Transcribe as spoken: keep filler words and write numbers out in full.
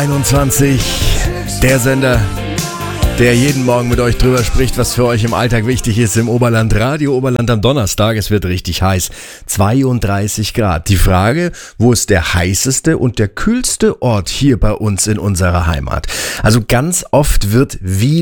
einundzwanzig, der Sender, der jeden Morgen mit euch drüber spricht, was für euch im Alltag wichtig ist im Oberland. Radio Oberland am Donnerstag, es wird richtig heiß, zweiunddreißig Grad. Die Frage, wo ist der heißeste und der kühlste Ort hier bei uns in unserer Heimat? Also ganz oft wird wie